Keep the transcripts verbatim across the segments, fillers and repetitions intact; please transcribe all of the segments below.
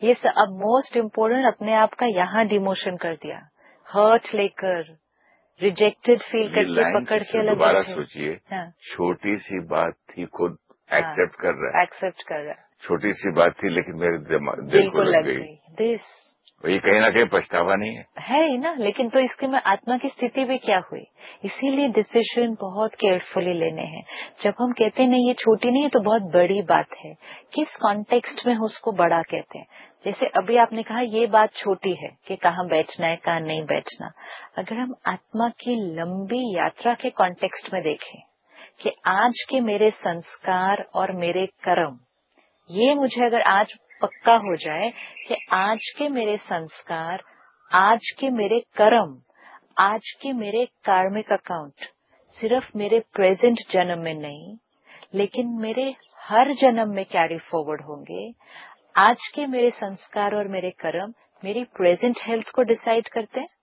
ये स- अब मोस्ट इम्पोर्टेंट अपने आप का यहाँ डिमोशन कर दिया, हर्ट लेकर, रिजेक्टेड फील ये करके लाइन पकड़ के से अलग दोबारा बैठे। सोचिए, हाँ, छोटी सी बात थी, खुद हाँ, एक्सेप्ट कर रहा है, एक्सेप्ट कर रहा है, छोटी सी बात थी लेकिन मेरे दिमा- दिल दिल को को लग लग गई। गई। दिस ये कहीं ना कहीं पछतावा नहीं है? है ही ना, लेकिन तो इसके में आत्मा की स्थिति भी क्या हुई। इसीलिए डिसीजन बहुत केयरफुली लेने हैं। जब हम कहते हैं नहीं ये छोटी नहीं है, तो बहुत बड़ी बात है, किस कॉन्टेक्स्ट में उसको बड़ा कहते हैं। जैसे अभी आपने कहा ये बात छोटी है कि कहाँ बैठना है कहाँ नहीं बैठना। अगर हम आत्मा की लंबी यात्रा के कॉन्टेक्स्ट में देखें कि आज के मेरे संस्कार और मेरे कर्म, ये मुझे अगर आज पक्का हो जाए कि आज के मेरे संस्कार, आज के मेरे कर्म, आज के मेरे कार्मिक अकाउंट सिर्फ मेरे प्रेजेंट जन्म में नहीं लेकिन मेरे हर जन्म में कैरी फॉरवर्ड होंगे। आज के मेरे संस्कार और मेरे कर्म मेरी प्रेजेंट हेल्थ को डिसाइड करते हैं।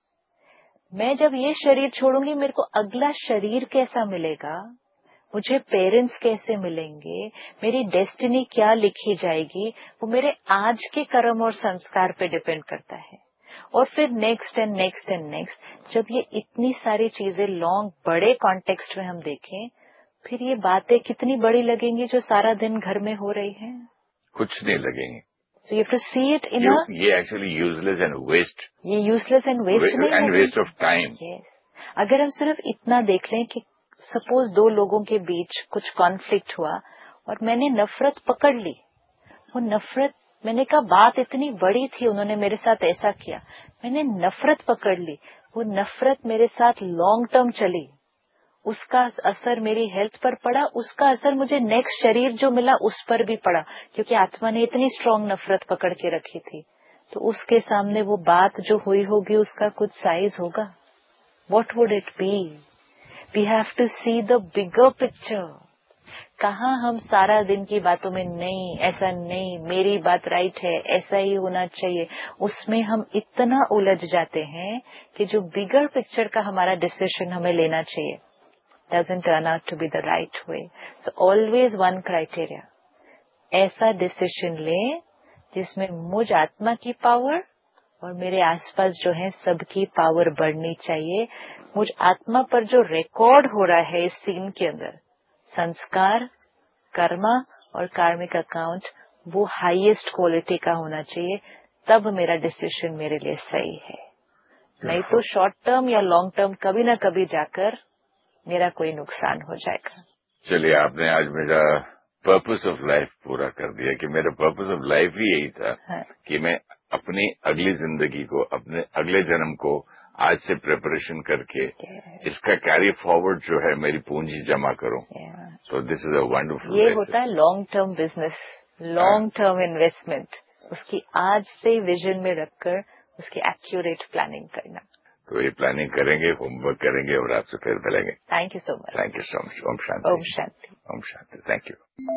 मैं जब ये शरीर छोड़ूंगी मेरे को अगला शरीर कैसा मिलेगा, मुझे पेरेंट्स कैसे मिलेंगे, मेरी डेस्टिनी क्या लिखी जाएगी, वो मेरे आज के कर्म और संस्कार पे डिपेंड करता है। और फिर next and next and next, जब ये इतनी सारी चीजें लॉन्ग बड़े कॉन्टेक्स्ट में हम देखें, फिर ये बातें कितनी बड़ी लगेंगी जो सारा दिन घर में हो रही हैं। कुछ नहीं लगेंगे। So you have to see it in अ, ये एक्चुअली यूजलेस एंड वेस्ट, ये यूजलेस एंड वेस्ट नहीं and waste of time. Yes, अगर हम सिर्फ इतना देख लें कि सपोज दो लोगों के बीच कुछ कॉन्फ्लिक्ट हुआ और मैंने नफरत पकड़ ली, वो नफरत, मैंने कहा बात इतनी बड़ी थी, उन्होंने मेरे साथ ऐसा किया, मैंने नफरत पकड़ ली, वो नफरत मेरे साथ लॉन्ग टर्म चली, उसका असर मेरी हेल्थ पर पड़ा, उसका असर मुझे नेक्स्ट शरीर जो मिला उस पर भी पड़ा, क्योंकि आत्मा ने इतनी स्ट्रांग नफरत पकड़ के रखी थी। तो उसके सामने वो बात जो हुई होगी उसका कुछ साइज होगा। What would it be? We have to see the bigger picture. कहाँ हम सारा दिन की बातों में नहीं, ऐसा नहीं, मेरी बात राइट है, ऐसा ही होना चाहिए, उसमें हम इतना उलझ जाते हैं कि जो बिगर पिक्चर का हमारा डिसीजन हमें लेना चाहिए doesn't turn out to be the right way. So always one criteria, ऐसा डिसीजन लें जिसमें मुझ आत्मा की पावर और मेरे आसपास जो है सबकी पावर बढ़नी चाहिए। मुझ आत्मा पर जो रिकॉर्ड हो रहा है इस सीन के अंदर, संस्कार, कर्मा और कार्मिक अकाउंट, वो हाईएस्ट क्वालिटी का होना चाहिए, तब मेरा डिसीजन मेरे लिए सही है। नहीं तो शॉर्ट टर्म या लॉन्ग टर्म कभी ना कभी जाकर मेरा कोई नुकसान हो जाएगा। चलिए, आपने आज मेरा पर्पस ऑफ लाइफ पूरा कर दिया कि मेरा पर्पस ऑफ लाइफ ही यही था, हाँ। कि मैं अपनी अगली जिंदगी को, अपने अगले जन्म को आज से प्रिपरेशन करके इसका कैरी फॉरवर्ड जो है मेरी पूंजी जमा करूं। तो दिस इज अ वंडरफुल। ये होता है long term business, long term investment, उसकी आज से विजन में रखकर उसकी एक्यूरेट प्लानिंग करना। तो ये प्लानिंग करेंगे, होमवर्क करेंगे और आपसे फिर मिलेंगे। Thank you so much. Thank you so much. Om Shanti. Om Shanti. Om Shanti. Thank you.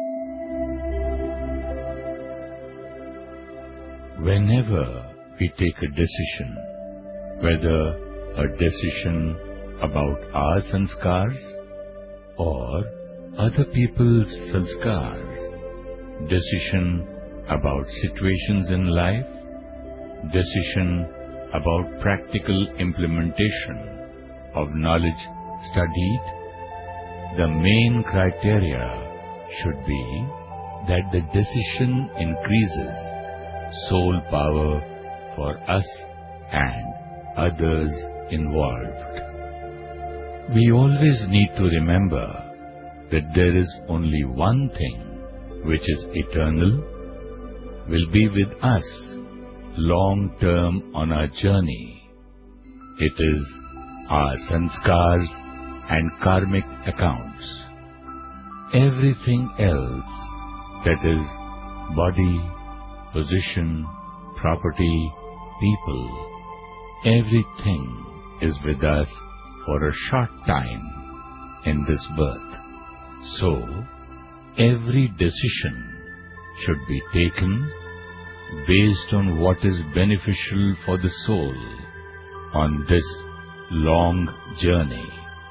Whenever we take a decision, whether a decision about our sanskars or other people's sanskars, decision about situations in life, decision about practical implementation of knowledge studied, the main criteria should be that the decision increases soul power for us and others involved. We always need to remember that there is only one thing which is eternal, will be with us long term on our journey. It is our sanskars and karmic accounts. Everything else, that is body, position, property, people, everything is with us for a short time in this birth. So, every decision should be taken based on what is beneficial for the soul on this long journey.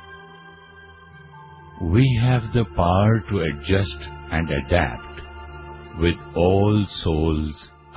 We have the power to adjust and adapt with all souls